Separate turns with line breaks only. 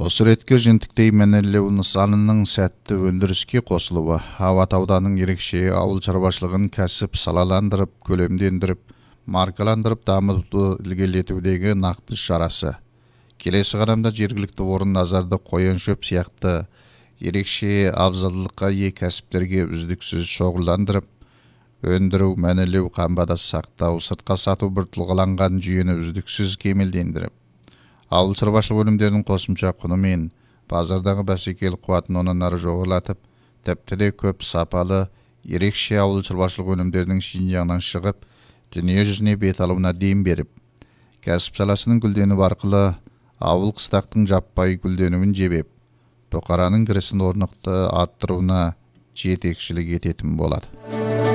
Осы ретке жентіктей мәнерлеу нысанының сәтті өндіріске қосылуы, Абат ауданының ерекше ауыл шаруашылығын кәсіп салаландырып, көлемдендіріп, маркаландырып, дамытуды ілгерілетудегі нақты шарасы. Келесі қадамда жергілікті орын назарды қоян шөп сияқты ерекше абзалдыққа ие кәсіптерге үздіксіз шоғырландырып, өндіру, мәнерлеу, қамбада сақтау, сыртқа сату бір тұлғаланған жүйені үздіксіз кемелдендіріп, ауыл шаруашылық өнімдерінің қосымша құны мен базардағы бәсекелік қуатын онан ары жоғарылатып, тіпті де көп сапалы ерекше ауыл шаруашылық өнімдерінің Шинжаңнан шығып, дүние жүзіне бет алуына дем беріп, кәсіп саласының гүлденуі арқылы ауыл қыстақтың жаппай гүлденуін жебеп, бұқараның кірісін орнықты арттыруына жетекшілік ететін болады.